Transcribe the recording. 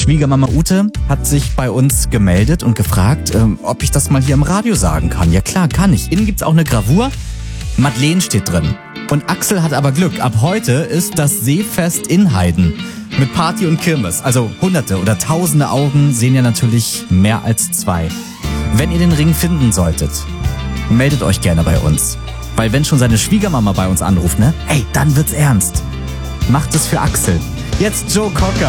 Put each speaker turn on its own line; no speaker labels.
Schwiegermama Ute hat sich bei uns gemeldet und gefragt, ob ich das mal hier im Radio sagen kann. Ja klar, kann ich. Innen gibt's auch eine Gravur. Madeleine steht drin. Und Axel hat aber Glück. Ab heute ist das Seefest in Heiden. Mit Party und Kirmes. Also hunderte oder tausende Augen sehen ja natürlich mehr als zwei. Wenn ihr den Ring finden solltet, meldet euch gerne bei uns. Weil wenn schon seine Schwiegermama bei uns anruft, ne? Ey, dann wird's ernst. Macht es für Axel. Jetzt Joe Cocker.